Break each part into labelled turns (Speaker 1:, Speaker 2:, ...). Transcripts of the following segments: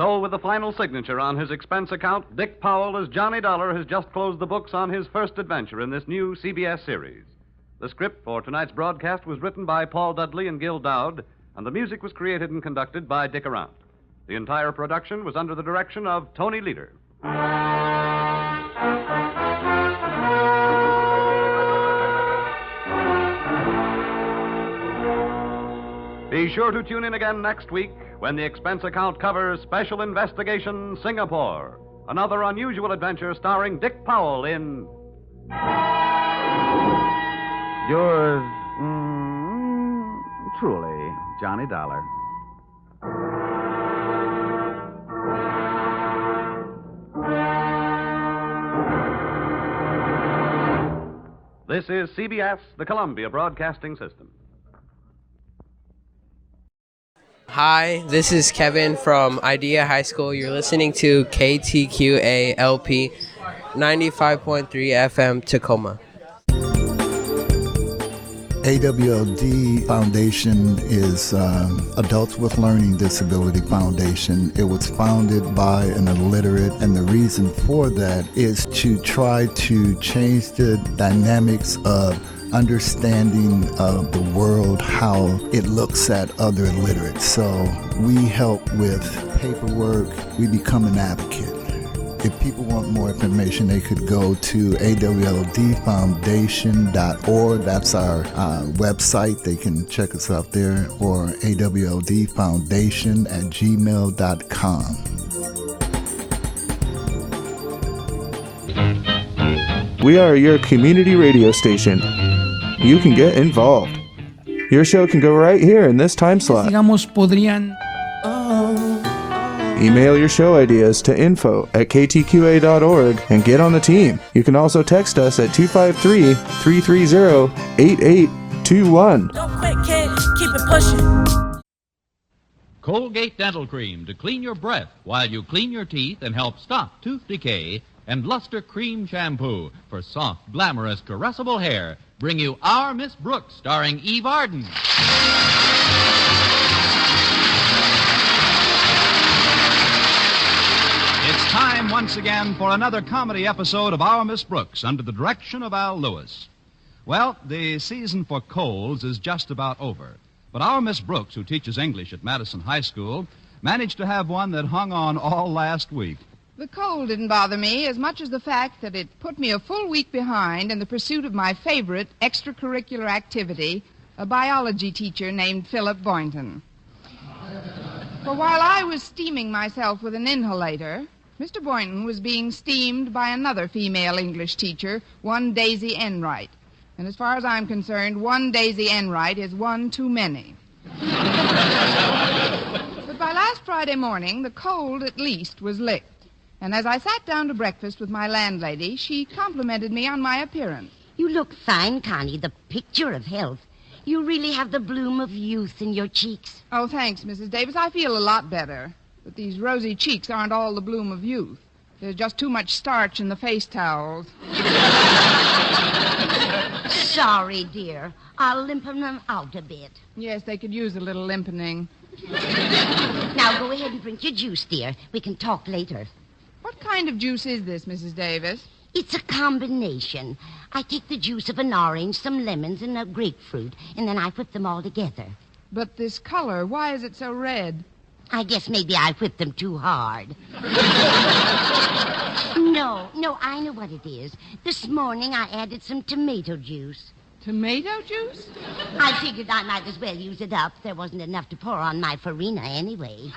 Speaker 1: So, with the final signature on his expense account, Dick Powell as Johnny Dollar has just closed the books on his first adventure in this new CBS series. The script for tonight's broadcast was written by Paul Dudley and Gil Dowd, and the music was created and conducted by Dick Arant. The entire production was under the direction of Tony Leader. Be sure to tune in again next week when the expense account covers Special Investigation Singapore, another unusual adventure starring Dick Powell in...
Speaker 2: Yours, truly, Johnny Dollar.
Speaker 1: This is CBS, the Columbia Broadcasting System.
Speaker 3: Hi, this is Kevin from Idea High School. You're listening to KTQA LP 95.3 FM Tacoma.
Speaker 4: AWLD Foundation is Adults with Learning Disability Foundation. It was founded by an illiterate, and the reason for that is to try to change the dynamics of understanding of the world, how it looks at other illiterates. So we help with paperwork. We become an advocate. If people want more information, they could go to awldfoundation.org. That's our website. They can check us out there, or awldfoundation@gmail.com.
Speaker 5: We are your community radio station. You can get involved. Your show can go right here in this time slot. Email your show ideas to info@ktqa.org and get on the team. You can also text us at 253-330-8821.
Speaker 6: Don't quit, kid. Keep it pushing.
Speaker 7: Colgate Dental Cream to clean your breath while you clean your teeth and help stop tooth decay. And Luster Cream Shampoo for soft, glamorous, caressable hair bring you Our Miss Brooks, starring Eve Arden. It's time once again for another comedy episode of Our Miss Brooks under the direction of Al Lewis. Well, the season for colds is just about over. But our Miss Brooks, who teaches English at Madison High School, managed to have one that hung on all last week.
Speaker 8: The cold didn't bother me as much as the fact that it put me a full week behind in the pursuit of my favorite extracurricular activity, a biology teacher named Philip Boynton. For while I was steaming myself with an inhalator, Mr. Boynton was being steamed by another female English teacher, one Daisy Enright. And as far as I'm concerned, one Daisy Enright is one too many. But by last Friday morning, the cold at least was licked. And as I sat down to breakfast with my landlady, she complimented me on my appearance.
Speaker 9: You look fine, Connie, the picture of health. You really have the bloom of youth in your cheeks.
Speaker 8: Oh, thanks, Mrs. Davis. I feel a lot better. But these rosy cheeks aren't all the bloom of youth. There's just too much starch in the face towels.
Speaker 9: Sorry, dear. I'll limpen them out a bit.
Speaker 8: Yes, they could use a little limpening.
Speaker 9: Now, go ahead and drink your juice, dear. We can talk later.
Speaker 8: What kind of juice is this, Mrs. Davis?
Speaker 9: It's a combination. I take the juice of an orange, some lemons, and a grapefruit, and then I whip them all together.
Speaker 8: But this color, why is it so red?
Speaker 9: I guess maybe I whipped them too hard. No, I know what it is. This morning I added some tomato juice.
Speaker 8: Tomato juice?
Speaker 9: I figured I might as well use it up. There wasn't enough to pour on my farina anyway.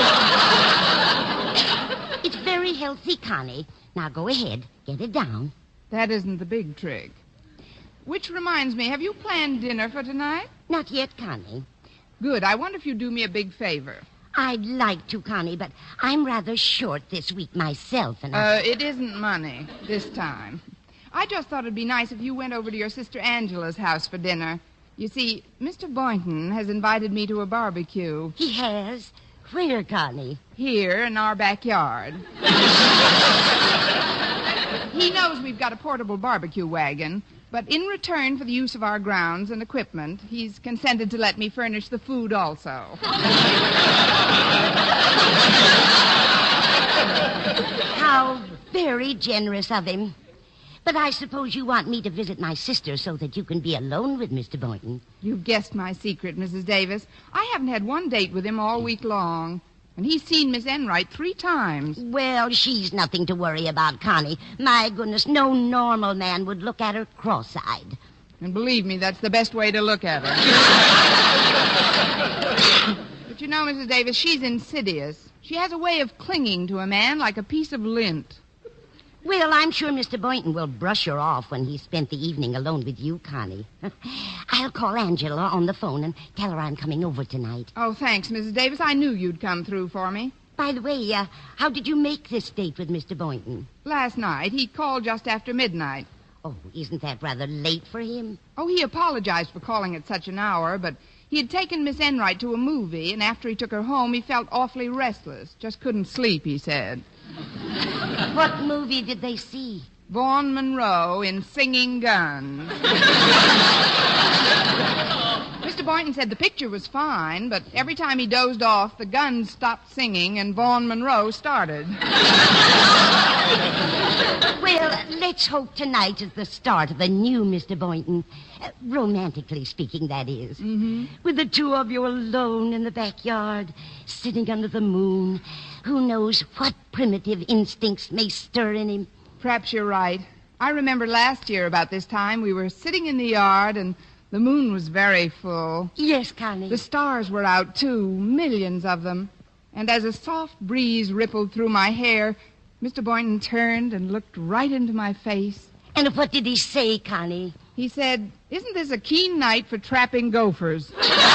Speaker 9: It's very healthy, Connie. Now go ahead, get it down.
Speaker 8: That isn't the big trick. Which reminds me, have you planned dinner for tonight?
Speaker 9: Not yet, Connie.
Speaker 8: Good. I wonder if you'd do me a big favor.
Speaker 9: I'd like to, Connie, but I'm rather short this week myself, and
Speaker 8: It isn't money this time. I just thought it'd be nice if you went over to your sister Angela's house for dinner. You see, Mr. Boynton has invited me to a barbecue.
Speaker 9: He has? Where, Connie?
Speaker 8: Here in our backyard. He knows we've got a portable barbecue wagon, but in return for the use of our grounds and equipment, he's consented to let me furnish the food also.
Speaker 9: Very generous of him. But I suppose you want me to visit my sister so that you can be alone with Mr. Boynton.
Speaker 8: You've guessed my secret, Mrs. Davis. I haven't had one date with him all week long. And he's seen Miss Enright 3 times.
Speaker 9: Well, she's nothing to worry about, Connie. My goodness, no normal man would look at her cross-eyed.
Speaker 8: And believe me, that's the best way to look at her. But you know, Mrs. Davis, she's insidious. She has a way of clinging to a man like a piece of lint.
Speaker 9: Well, I'm sure Mr. Boynton will brush her off when he's spent the evening alone with you, Connie. I'll call Angela on the phone and tell her I'm coming over tonight.
Speaker 8: Oh, thanks, Mrs. Davis. I knew you'd come through for me.
Speaker 9: By the way, how did you make this date with Mr. Boynton?
Speaker 8: Last night, he called just after midnight.
Speaker 9: Oh, isn't that rather late for him?
Speaker 8: Oh, he apologized for calling at such an hour, but he had taken Miss Enright to a movie, and after he took her home, he felt awfully restless. Just couldn't sleep, he said.
Speaker 9: What movie did they see?
Speaker 8: Vaughn Monroe in Singing Guns. Mr. Boynton said the picture was fine, but every time he dozed off, the guns stopped singing and Vaughn Monroe started.
Speaker 9: Well, let's hope tonight is the start of a new Mr. Boynton. Romantically speaking, that is.
Speaker 8: Mm-hmm.
Speaker 9: With the two of you alone in the backyard, sitting under the moon. Who knows what primitive instincts may stir in him?
Speaker 8: Perhaps you're right. I remember last year about this time we were sitting in the yard and the moon was very full.
Speaker 9: Yes, Connie.
Speaker 8: The stars were out, too, millions of them. And as a soft breeze rippled through my hair, Mr. Boynton turned and looked right into my face.
Speaker 9: And what did he say, Connie?
Speaker 8: He said, "Isn't this a keen night for trapping gophers?"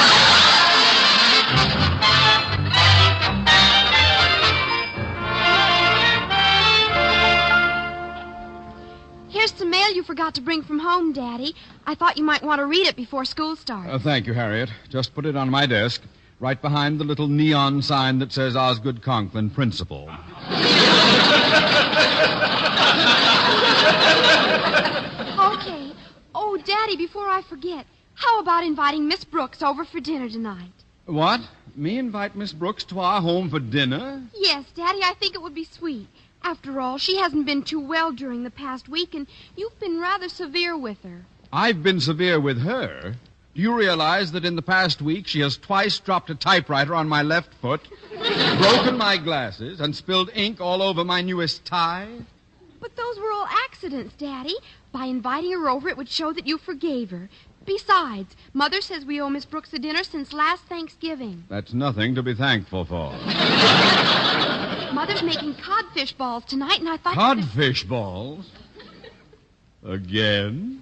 Speaker 10: Here's some mail you forgot to bring from home, Daddy. I thought you might want to read it before school starts.
Speaker 7: Thank you, Harriet. Just put it on my desk, right behind the little neon sign that says Osgood Conklin, Principal.
Speaker 10: Okay. Oh, Daddy, before I forget, how about inviting Miss Brooks over for dinner tonight?
Speaker 7: What? Me invite Miss Brooks to our home for dinner?
Speaker 10: Yes, Daddy, I think it would be sweet. After all, she hasn't been too well during the past week, and you've been rather severe with her.
Speaker 7: I've been severe with her. Do you realize that in the past week she has twice dropped a typewriter on my left foot, broken my glasses, and spilled ink all over my newest tie?
Speaker 10: But those were all accidents, Daddy. By inviting her over, it would show that you forgave her. Besides, Mother says we owe Miss Brooks a dinner since last Thanksgiving.
Speaker 7: That's nothing to be thankful for.
Speaker 10: Mother's making codfish balls tonight, and I thought...
Speaker 7: Codfish balls? Again?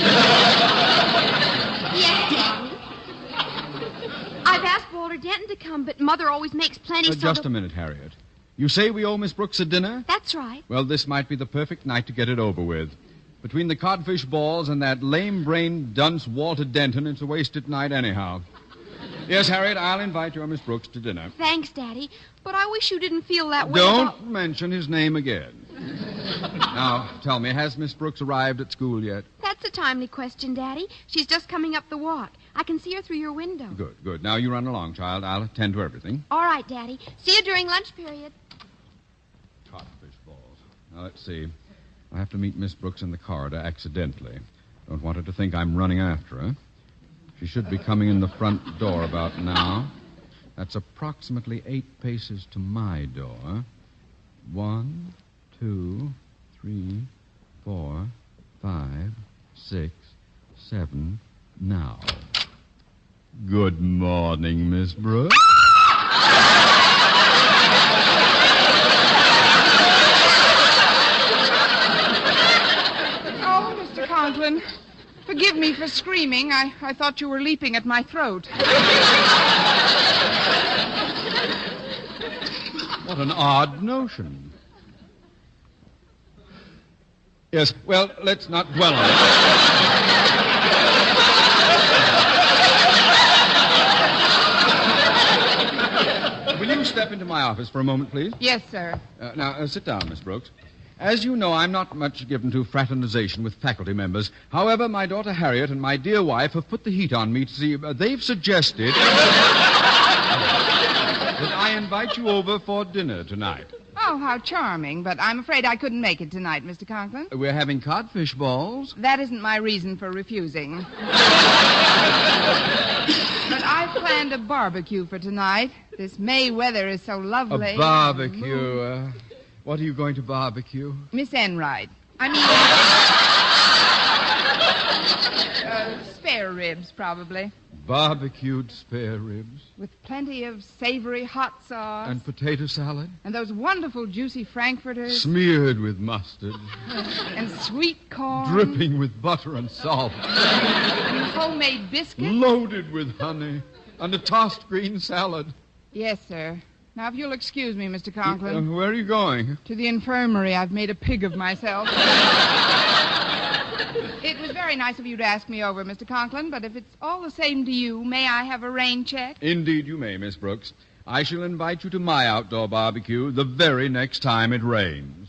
Speaker 10: Yes, Daddy. I've asked Walter Denton to come, but Mother always makes plenty,
Speaker 7: Just a minute, Harriet. You say we owe Miss Brooks a dinner?
Speaker 10: That's right.
Speaker 7: Well, this might be the perfect night to get it over with. Between the codfish balls and that lame-brained dunce Walter Denton, it's a wasted night anyhow. Yes, Harriet, I'll invite your Miss Brooks to dinner.
Speaker 10: Thanks, Daddy. But I wish you didn't feel that way
Speaker 7: Don't mention his name again. Now, tell me, has Miss Brooks arrived at school yet?
Speaker 10: That's a timely question, Daddy. She's just coming up the walk. I can see her through your window.
Speaker 7: Good, good. Now, you run along, child. I'll attend to everything.
Speaker 10: All right, Daddy. See you during lunch period.
Speaker 7: Codfish balls. Now, let's see. I have to meet Miss Brooks in the corridor accidentally. Don't want her to think I'm running after her. She should be coming in the front door about now. That's approximately 8 paces to my door. 1, 2, 3, 4, 5, 6, 7. Now. Good morning, Miss Brooks.
Speaker 8: Oh, Mr. Conklin, forgive me for screaming. I thought you were leaping at my throat.
Speaker 7: What an odd notion. Yes, well, let's not dwell on it. Will you step into my office for a moment, please?
Speaker 8: Yes, sir.
Speaker 7: Now, sit down, Miss Brooks. As you know, I'm not much given to fraternization with faculty members. However, my daughter Harriet and my dear wife have put the heat on me to see... they've suggested... that I invite you over for dinner tonight.
Speaker 8: Oh, how charming. But I'm afraid I couldn't make it tonight, Mr. Conklin.
Speaker 11: We're having codfish balls.
Speaker 8: That isn't my reason for refusing. But I've planned a barbecue for tonight. This May weather is so lovely.
Speaker 11: A barbecue. What are you going to barbecue?
Speaker 8: Miss Enright. I mean, spare ribs, probably.
Speaker 11: Barbecued spare ribs.
Speaker 8: With plenty of savory hot sauce.
Speaker 11: And potato salad.
Speaker 8: And those wonderful juicy frankfurters.
Speaker 11: Smeared with mustard.
Speaker 8: And sweet corn.
Speaker 11: Dripping with butter and salt.
Speaker 8: And homemade biscuits.
Speaker 11: Loaded with honey. And a tossed green salad.
Speaker 8: Yes, sir. Now, if you'll excuse me, Mr. Conklin.
Speaker 11: Where are you going?
Speaker 8: To the infirmary. I've made a pig of myself. It was very nice of you to ask me over, Mr. Conklin, but if it's all the same to you, may I have a rain check?
Speaker 11: Indeed you may, Miss Brooks. I shall invite you to my outdoor barbecue the very next time it rains.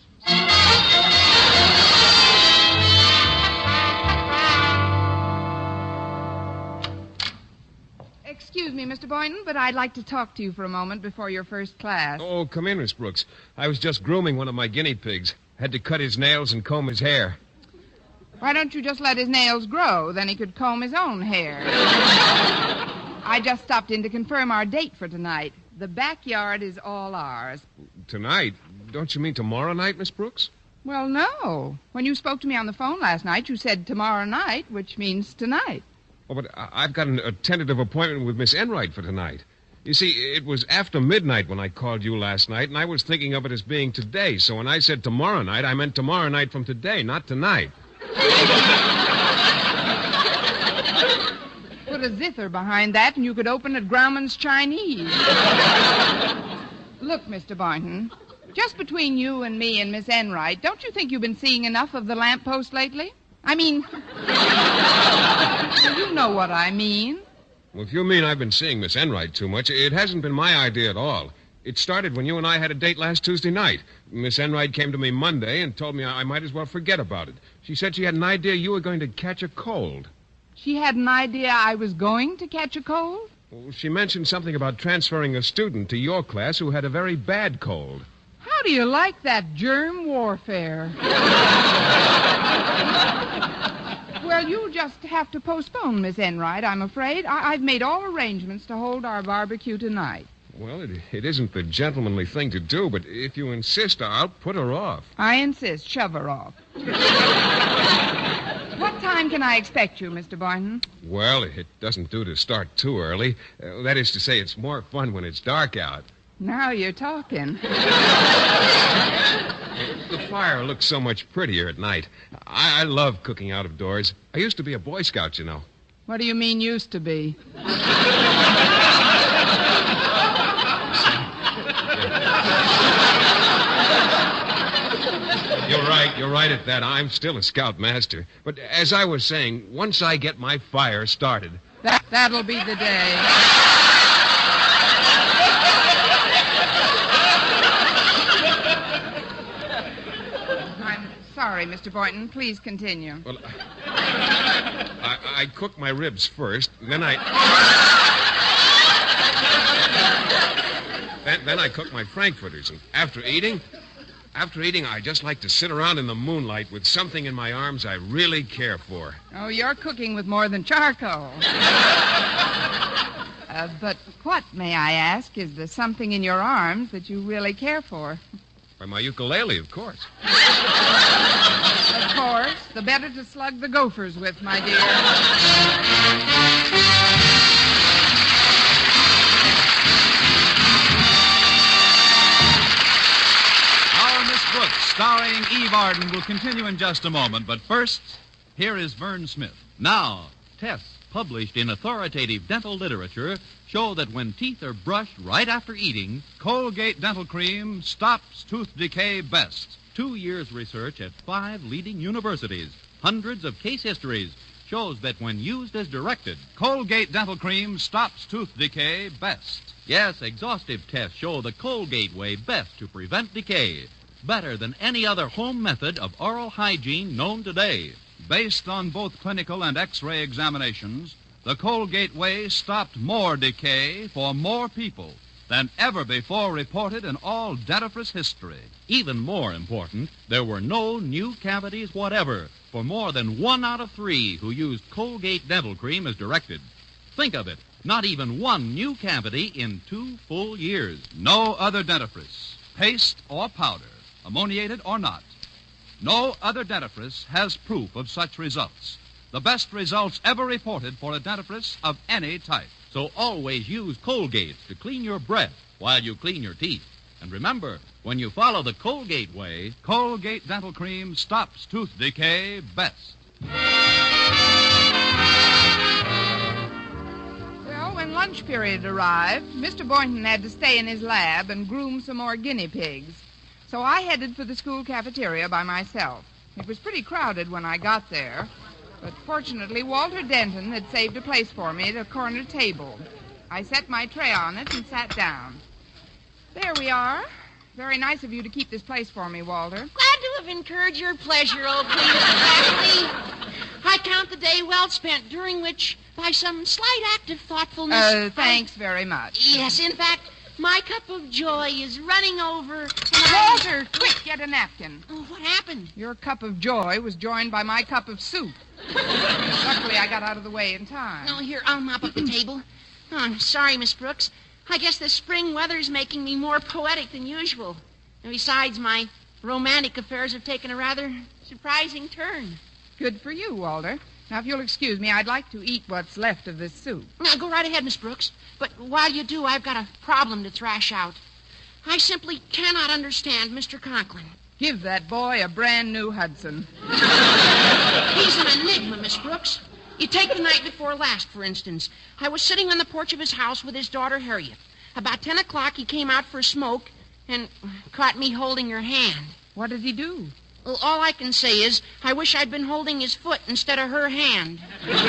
Speaker 8: Excuse me, Mr. Boynton, but I'd like to talk to you for a moment before your first class.
Speaker 12: Oh, come in, Miss Brooks. I was just grooming one of my guinea pigs. Had to cut his nails and comb his hair.
Speaker 8: Why don't you just let his nails grow? Then he could comb his own hair. I just stopped in to confirm our date for tonight. The backyard is all ours.
Speaker 12: Tonight? Don't you mean tomorrow night, Miss Brooks?
Speaker 8: Well, no. When you spoke to me on the phone last night, you said tomorrow night, which means tonight.
Speaker 12: Oh, but I've got a tentative appointment with Miss Enright for tonight. You see, it was after midnight when I called you last night, and I was thinking of it as being today. So when I said tomorrow night, I meant tomorrow night from today, not tonight.
Speaker 8: Put a zither behind that, and you could open at Grauman's Chinese. Look, Mr. Boynton, just between you and me and Miss Enright, don't you think you've been seeing enough of the lamppost lately? I mean, you know what I mean.
Speaker 12: Well, if you mean I've been seeing Miss Enright too much, it hasn't been my idea at all. It started when you and I had a date last Tuesday night. Miss Enright came to me Monday and told me I might as well forget about it. She said she had an idea you were going to catch a cold.
Speaker 8: She had an idea I was going to catch a cold?
Speaker 12: Well, she mentioned something about transferring a student to your class who had a very bad cold.
Speaker 8: How do you like that germ warfare? Well, you just have to postpone, Miss Enright, I'm afraid. I've made all arrangements to hold our barbecue tonight.
Speaker 12: Well, it isn't the gentlemanly thing to do, but if you insist, I'll put her off.
Speaker 8: I insist. Shove her off. What time can I expect you, Mr. Boynton?
Speaker 12: Well, it doesn't do to start too early. That is to say, it's more fun when it's dark out.
Speaker 8: Now you're talking.
Speaker 12: The fire looks so much prettier at night. I love cooking out of doors. I used to be a Boy Scout, you know.
Speaker 8: What do you mean, used to be?
Speaker 12: You're right at that. I'm still a scoutmaster. But as I was saying, once I get my fire started...
Speaker 8: That'll be the day. I'm sorry, Mr. Boynton. Please continue.
Speaker 12: Well, I cook my ribs first, then I cook my frankfurters, and after eating, I just like to sit around in the moonlight with something in my arms I really care for.
Speaker 8: Oh, you're cooking with more than charcoal. But what, may I ask, is the something in your arms that you really care for?
Speaker 12: By my ukulele, of course.
Speaker 8: Of course. The better to slug the gophers with, my dear.
Speaker 7: Brooks, starring Eve Arden, will continue in just a moment. But first, here is Vern Smith. Now, tests published in authoritative dental literature show that when teeth are brushed right after eating, Colgate Dental Cream stops tooth decay best. 2 years' research at 5 leading universities, hundreds of case histories, shows that when used as directed, Colgate Dental Cream stops tooth decay best. Yes, exhaustive tests show the Colgate way best to prevent decay. Better than any other home method of oral hygiene known today. Based on both clinical and X-ray examinations, the Colgate way stopped more decay for more people. than ever before reported in all dentifrice history. Even more important, there were no new cavities whatever for more than 1 out of 3 who used Colgate Dental Cream as directed. Think of it, not even one new cavity in 2 full years. No other dentifrice, paste or powder, ammoniated or not. No other dentifrice has proof of such results. The best results ever reported for a dentifrice of any type. So always use Colgate to clean your breath while you clean your teeth. And remember, when you follow the Colgate way, Colgate Dental Cream stops tooth decay best.
Speaker 8: Well, when lunch period arrived, Mr. Boynton had to stay in his lab and groom some more guinea pigs. So I headed for the school cafeteria by myself. It was pretty crowded when I got there, but fortunately Walter Denton had saved a place for me at a corner table. I set my tray on it and sat down. There we are. Very nice of you to keep this place for me, Walter.
Speaker 13: Glad to have incurred your pleasure, old Cletus Ashley. I count the day well spent, during which, by some slight act of thoughtfulness...
Speaker 8: Thanks very much.
Speaker 13: Yes, in fact, my cup of joy is running over, and
Speaker 8: Walter, quick, get a napkin.
Speaker 13: Oh, what happened?
Speaker 8: Your cup of joy was joined by my cup of soup. Luckily, I got out of the way in time.
Speaker 13: Oh, here, I'll mop up the table. Oh, I'm sorry, Miss Brooks. I guess the spring weather's making me more poetic than usual. And besides, my romantic affairs have taken a rather surprising turn.
Speaker 8: Good for you, Walter. Now, if you'll excuse me, I'd like to eat what's left of this soup.
Speaker 13: Now, go right ahead, Miss Brooks. But while you do, I've got a problem to thrash out. I simply cannot understand Mr. Conklin.
Speaker 8: Give that boy a brand new Hudson.
Speaker 13: He's an enigma, Miss Brooks. You take the night before last, for instance. I was sitting on the porch of his house with his daughter, Harriet. About 10 o'clock, he came out for a smoke and caught me holding her hand.
Speaker 8: What did he do?
Speaker 13: Well, all I can say is I wish I'd been holding his foot instead of her hand.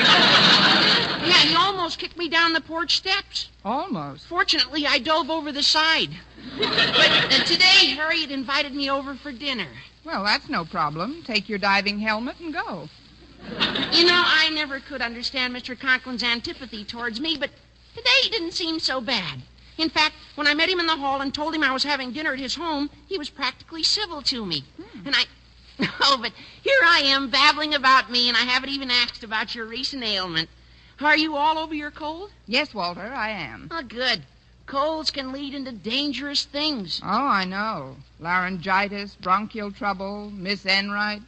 Speaker 13: Yeah, he almost kicked me down the porch steps.
Speaker 8: Almost?
Speaker 13: Fortunately, I dove over the side. But today, Harriet invited me over for dinner.
Speaker 8: Well, that's no problem. Take your diving helmet and go.
Speaker 13: You know, I never could understand Mr. Conklin's antipathy towards me, but today he didn't seem so bad. In fact, when I met him in the hall and told him I was having dinner at his home, he was practically civil to me. And Oh, but here I am babbling about me, and I haven't even asked about your recent ailment. Are you all over your cold?
Speaker 8: Yes, Walter, I am.
Speaker 13: Oh, good. Colds can lead into dangerous things.
Speaker 8: Oh, I know. Laryngitis, bronchial trouble, Miss Enright.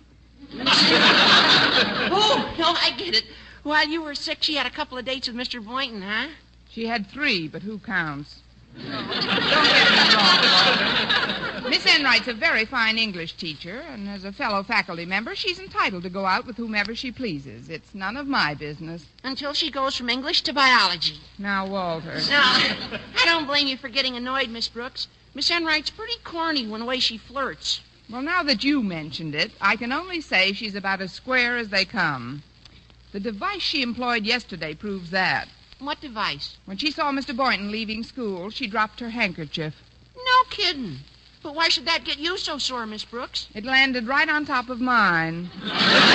Speaker 13: Oh, no, I get it. While you were sick, she had a couple of dates with Mr. Boynton, huh?
Speaker 8: She had 3, but who counts? Don't get me wrong, Walter. Miss Enright's a very fine English teacher, and as a fellow faculty member, she's entitled to go out with whomever she pleases. It's none of my business.
Speaker 13: Until she goes from English to biology.
Speaker 8: Now, Walter.
Speaker 13: No, I don't blame you for getting annoyed, Miss Brooks. Miss Enright's pretty corny when the way she flirts.
Speaker 8: Well, now that you mentioned it, I can only say she's about as square as they come. The device she employed yesterday proves that.
Speaker 13: What device?
Speaker 8: When she saw Mr. Boynton leaving school, she dropped her handkerchief.
Speaker 13: No kidding. But why should that get you so sore, Miss Brooks?
Speaker 8: It landed right on top of mine. What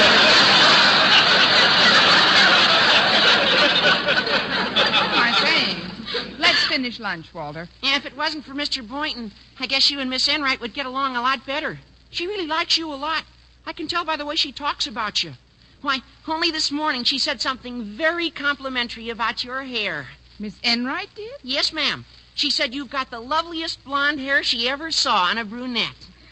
Speaker 8: am I saying? Let's finish lunch, Walter.
Speaker 13: Yeah, if it wasn't for Mr. Boynton, I guess you and Miss Enright would get along a lot better. She really likes you a lot. I can tell by the way she talks about you. Why, only this morning she said something very complimentary about your hair.
Speaker 8: Miss Enright did?
Speaker 13: Yes, ma'am. She said you've got the loveliest blonde hair she ever saw on a brunette.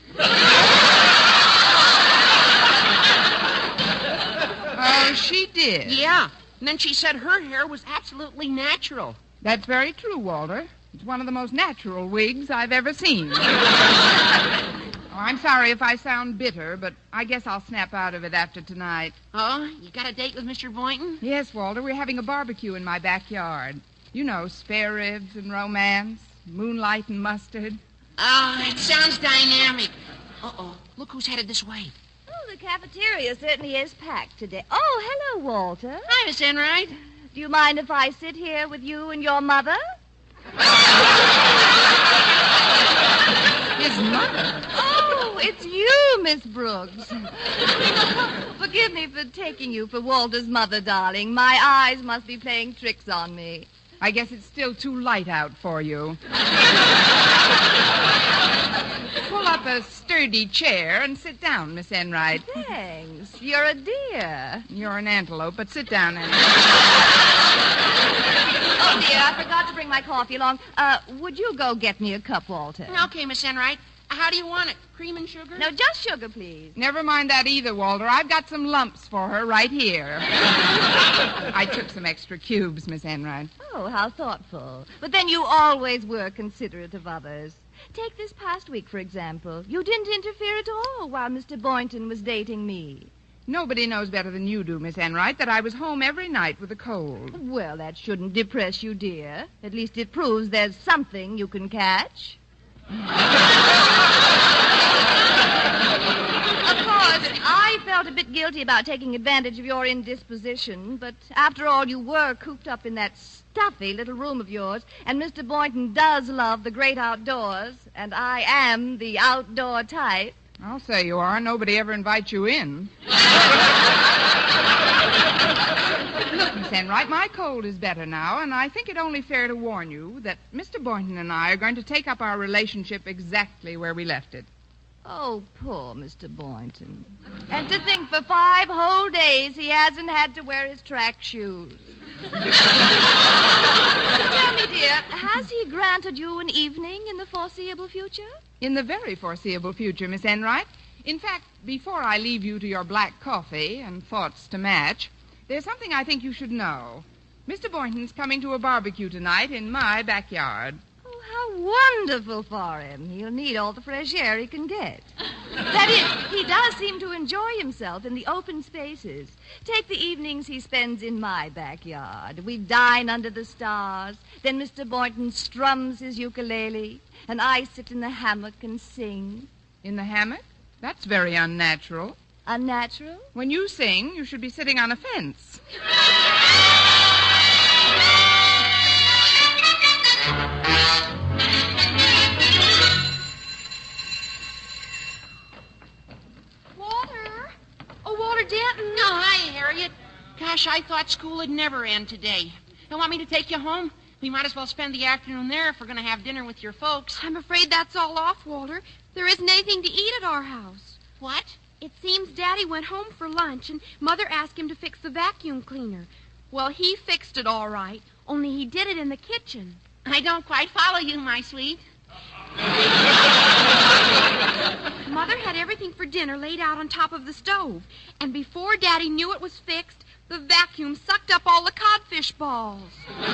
Speaker 8: Oh, she did?
Speaker 13: Yeah. And then she said her hair was absolutely natural.
Speaker 8: That's very true, Walter. It's one of the most natural wigs I've ever seen. Oh, I'm sorry if I sound bitter, but I guess I'll snap out of it after tonight.
Speaker 13: Oh, you got a date with Mr. Boynton?
Speaker 8: Yes, Walter. We're having a barbecue in my backyard. You know, spare ribs and romance, moonlight and mustard.
Speaker 13: Oh, that sounds dynamic. Uh-oh. Look who's headed this way.
Speaker 14: Oh, the cafeteria certainly is packed today. Oh, hello, Walter.
Speaker 13: Hi, Miss Enright.
Speaker 14: Do you mind if I sit here with you and your mother?
Speaker 8: His mother?
Speaker 14: Oh, it's you, Miss Brooks. Forgive me for taking you for Walter's mother, darling. My eyes must be playing tricks on me.
Speaker 8: I guess it's still too light out for you. Pull up a sturdy chair and sit down, Miss Enright.
Speaker 14: Thanks. You're a dear.
Speaker 8: You're an antelope, but sit down, Enright.
Speaker 14: Oh, dear, I forgot to bring my coffee along. Would you go get me a cup, Walter?
Speaker 13: Okay, Miss Enright. How do you want it? Cream and sugar?
Speaker 14: No, just sugar, please.
Speaker 8: Never mind that either, Walter. I've got some lumps for her right here. I took some extra cubes, Miss Enright.
Speaker 14: Oh, how thoughtful. But then you always were considerate of others. Take this past week, for example. You didn't interfere at all while Mr. Boynton was dating me.
Speaker 8: Nobody knows better than you do, Miss Enright, that I was home every night with a cold.
Speaker 14: Well, that shouldn't depress you, dear. At least it proves there's something you can catch. Of course, I felt a bit guilty about taking advantage of your indisposition, but after all, you were cooped up in that stuffy little room of yours, and Mr. Boynton does love the great outdoors, and I am the outdoor type.
Speaker 8: I'll say you are. Nobody ever invites you in. Look, Miss Enright, my cold is better now, and I think it only fair to warn you that Mr. Boynton and I are going to take up our relationship exactly where we left it.
Speaker 14: Oh, poor Mr. Boynton. And to think for 5 whole days he hasn't had to wear his track shoes. Tell me, dear, has he granted you an evening in the foreseeable future?
Speaker 8: In the very foreseeable future, Miss Enright. In fact, before I leave you to your black coffee and thoughts to match, there's something I think you should know. Mr. Boynton's coming to a barbecue tonight in my backyard.
Speaker 14: Oh, how wonderful for him. He'll need all the fresh air he can get. That is, he does seem to enjoy himself in the open spaces. Take the evenings he spends in my backyard. We dine under the stars. Then Mr. Boynton strums his ukulele, and I sit in the hammock and sing.
Speaker 8: In the hammock? That's very unnatural.
Speaker 14: Unnatural?
Speaker 8: When you sing, you should be sitting on a fence.
Speaker 10: Walter? Oh, Walter Denton.
Speaker 13: Oh, hi, Harriet. Gosh, I thought school would never end today. You want me to take you home? We might as well spend the afternoon there if we're going to have dinner with your folks.
Speaker 10: I'm afraid that's all off, Walter. There isn't anything to eat at our house.
Speaker 13: What?
Speaker 10: It seems Daddy went home for lunch, and Mother asked him to fix the vacuum cleaner. Well, he fixed it all right, only he did it in the kitchen.
Speaker 13: I don't quite follow you, my sweet.
Speaker 10: Mother had everything for dinner laid out on top of the stove, and before Daddy knew it was fixed, the vacuum sucked up all the codfish balls.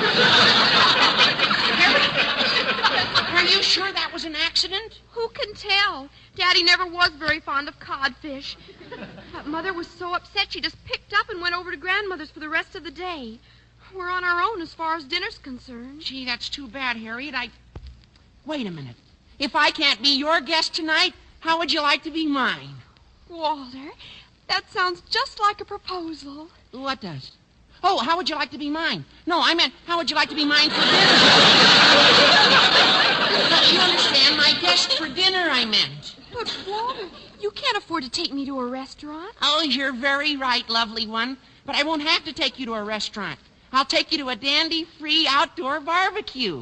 Speaker 13: Are you sure that was an accident?
Speaker 10: Who can tell? Daddy never was very fond of codfish. But Mother was so upset she just picked up and went over to Grandmother's for the rest of the day. We're on our own as far as dinner's concerned.
Speaker 13: Gee, that's too bad, Harriet. Wait a minute. If I can't be your guest tonight, how would you like to be mine?
Speaker 10: Walter, that sounds just like a proposal.
Speaker 13: What does? Oh, how would you like to be mine? No, I meant, how would you like to be mine for dinner? You understand, my guest for dinner, I meant.
Speaker 10: But, Walter, you can't afford to take me to a restaurant.
Speaker 13: Oh, you're very right, lovely one. But I won't have to take you to a restaurant. I'll take you to a dandy-free outdoor barbecue.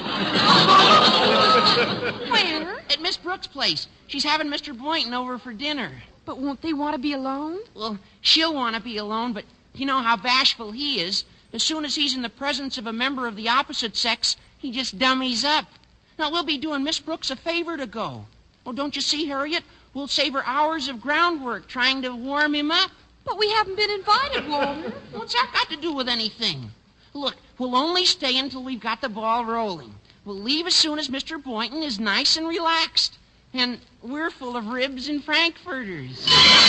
Speaker 10: Where?
Speaker 13: At Miss Brooks' place. She's having Mr. Boynton over for dinner.
Speaker 10: But won't they want to be alone?
Speaker 13: Well, she'll want to be alone, but you know how bashful he is. As soon as he's in the presence of a member of the opposite sex, he just dummies up. Now, we'll be doing Miss Brooks a favor to go. Oh, don't you see, Harriet? We'll save her hours of groundwork trying to warm him up.
Speaker 10: But we haven't been invited, Walter.
Speaker 13: What's that got to do with anything? Look, we'll only stay until we've got the ball rolling. We'll leave as soon as Mr. Boynton is nice and relaxed. And we're full of ribs and frankfurters.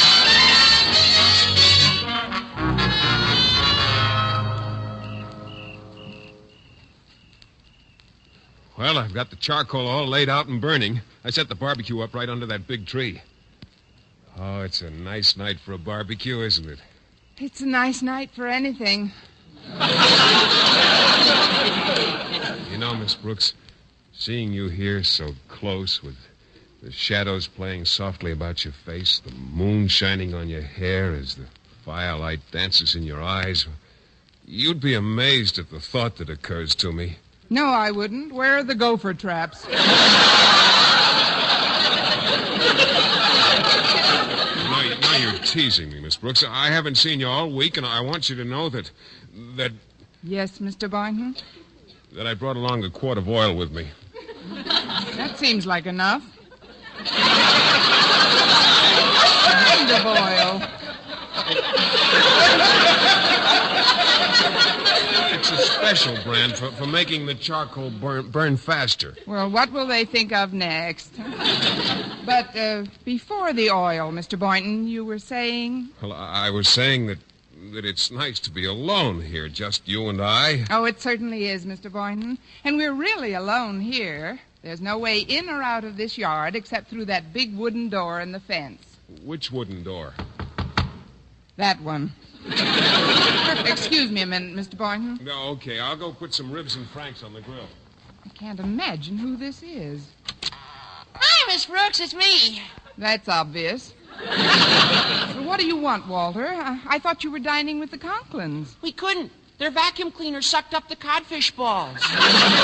Speaker 12: Well, I've got the charcoal all laid out and burning. I set the barbecue up right under that big tree. Oh, it's a nice night for a barbecue, isn't it?
Speaker 8: It's a nice night for anything.
Speaker 12: You know, Miss Brooks, seeing you here so close with the shadows playing softly about your face, the moon shining on your hair as the firelight dances in your eyes, You'd be amazed at the thought that occurs to me.
Speaker 8: No, I wouldn't. Where are the gopher traps?
Speaker 12: Now you're teasing me, Miss Brooks. I haven't seen you all week, and I want you to know that
Speaker 8: Yes, Mr. Boynton?
Speaker 12: that I brought along a quart of oil with me.
Speaker 8: That seems like enough. Kind of oil.
Speaker 12: It's a special brand for making the charcoal burn faster.
Speaker 8: Well, what will they think of next? But before the oil, Mr. Boynton, you were saying?
Speaker 12: Well, I was saying that it's nice to be alone here, just you and I.
Speaker 8: Oh, it certainly is, Mr. Boynton. And we're really alone here. There's no way in or out of this yard except through that big wooden door in the fence.
Speaker 12: Which wooden door?
Speaker 8: That one. Excuse me a minute, Mr. Boynton.
Speaker 12: No, okay. I'll go put some ribs and franks on the grill.
Speaker 8: I can't imagine who this is.
Speaker 13: Hi, Miss Brooks. It's me.
Speaker 8: That's obvious. What do you want, Walter? I thought you were dining with the Conklins.
Speaker 13: We couldn't. Their vacuum cleaner sucked up the codfish balls. So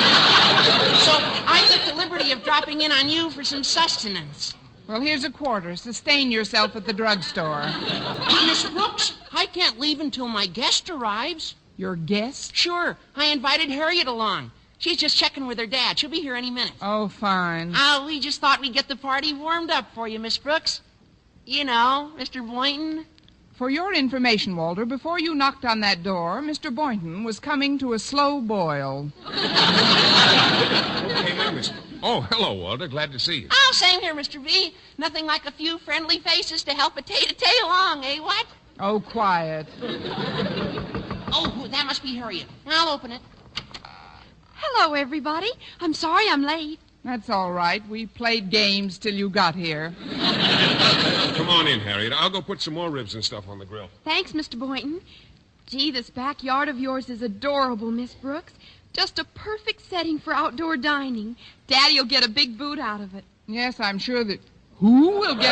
Speaker 13: I took the liberty of dropping in on you for some sustenance.
Speaker 8: Well, here's a quarter. Sustain yourself at the drugstore.
Speaker 13: Miss Brooks, I can't leave until my guest arrives.
Speaker 8: Your guest?
Speaker 13: Sure. I invited Harriet along. She's just checking with her dad. She'll be here any minute.
Speaker 8: Oh, fine.
Speaker 13: We just thought we'd get the party warmed up for you, Miss Brooks. You know, Mr. Boynton.
Speaker 8: For your information, Walter, before you knocked on that door, Mr. Boynton was coming to a slow boil.
Speaker 12: Okay, Miss. Oh, hello, Walter. Glad to see you.
Speaker 13: Oh, same here, Mr. B. Nothing like a few friendly faces to help a tete-a-tete along, eh, what?
Speaker 8: Oh, quiet.
Speaker 13: Oh, that must be Harriet. I'll open it.
Speaker 10: Hello, everybody. I'm sorry I'm late.
Speaker 8: That's all right. We played games till you got here.
Speaker 12: Come on in, Harriet. I'll go put some more ribs and stuff on the grill.
Speaker 10: Thanks, Mr. Boynton. Gee, this backyard of yours is adorable, Miss Brooks. Just a perfect setting for outdoor dining. Daddy'll get a big boot out of it.
Speaker 8: Yes, I'm sure that... Who will get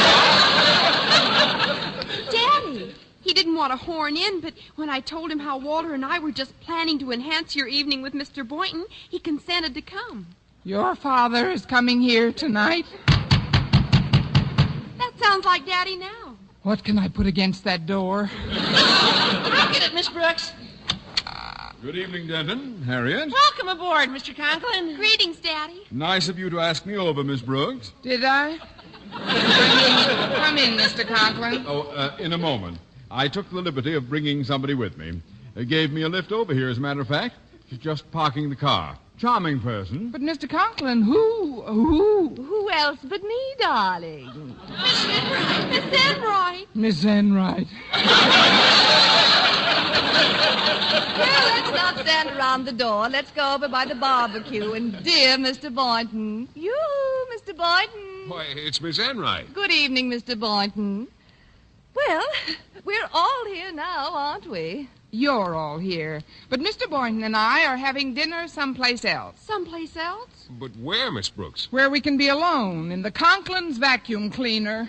Speaker 8: a...
Speaker 10: Daddy! He didn't want to horn in, but when I told him how Walter and I were just planning to enhance your evening with Mr. Boynton, he consented to come.
Speaker 8: Your father is coming here tonight?
Speaker 10: That sounds like Daddy now.
Speaker 8: What can I put against that door?
Speaker 13: I'll get it, Miss Brooks.
Speaker 11: Good evening, Denton. Harriet.
Speaker 13: Welcome aboard, Mr. Conklin.
Speaker 10: Greetings, Daddy.
Speaker 11: Nice of you to ask me over, Miss Brooks.
Speaker 8: Did I? Come in, Mr. Conklin.
Speaker 11: In a moment. I took the liberty of bringing somebody with me. They gave me a lift over here, as a matter of fact. She's just parking the car. Charming person.
Speaker 8: But, Mr. Conklin, who?
Speaker 14: Who else but me, darling?
Speaker 10: Miss Enright.
Speaker 8: Miss Enright.
Speaker 14: Well, let's not stand around the door. Let's go over by the barbecue. And dear Mr. Boynton. You, Mr. Boynton.
Speaker 12: Why, it's Miss Enright.
Speaker 14: Good evening, Mr. Boynton. Well, we're all here now, aren't we?
Speaker 8: You're all here. But Mr. Boynton and I are having dinner someplace else.
Speaker 10: Someplace else?
Speaker 12: But where, Miss Brooks?
Speaker 8: Where we can be alone, in the Conklin's vacuum cleaner.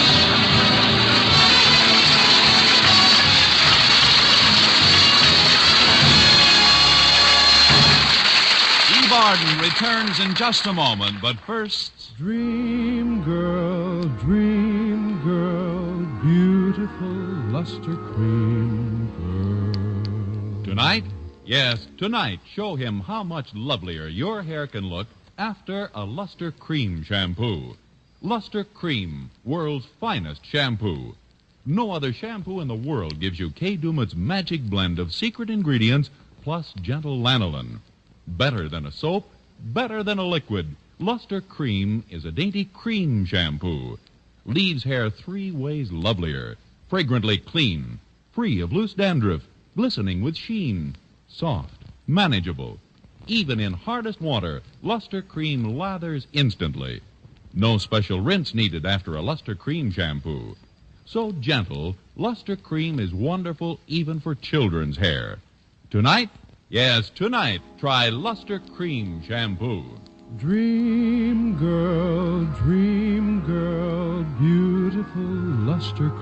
Speaker 7: Eve Arden returns in just a moment, but first...
Speaker 15: Dream girl, beautiful luster cream girl.
Speaker 7: Tonight? Yes, tonight, show him how much lovelier your hair can look after a Luster Cream shampoo. Luster Cream, world's finest shampoo. No other shampoo in the world gives you Kay Daumit's magic blend of secret ingredients plus gentle lanolin. Better than a soap, better than a liquid. Luster Cream is a dainty cream shampoo. Leaves hair 3 ways lovelier. Fragrantly clean. Free of loose dandruff. Glistening with sheen. Soft. Manageable. Even in hardest water, Luster Cream lathers instantly. No special rinse needed after a Luster Cream shampoo. So gentle, Luster Cream is wonderful even for children's hair. Tonight? Yes, tonight, try Luster Cream shampoo.
Speaker 15: Dream girl, beautiful luster